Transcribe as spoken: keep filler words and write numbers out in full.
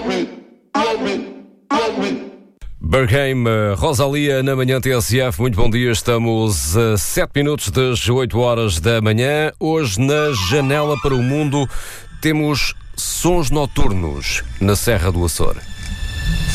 Bergheim, Rosalia, na manhã T S F. Muito bom dia, estamos a sete minutos das oito horas da manhã. Hoje, na Janela para o Mundo, temos sons noturnos na Serra do Açor.